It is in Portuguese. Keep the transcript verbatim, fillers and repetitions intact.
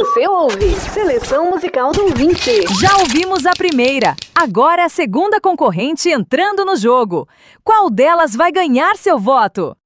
Você ouve Seleção Musical do Ouvinte. Já ouvimos a primeira, agora a segunda concorrente entrando no jogo. Qual delas vai ganhar seu voto?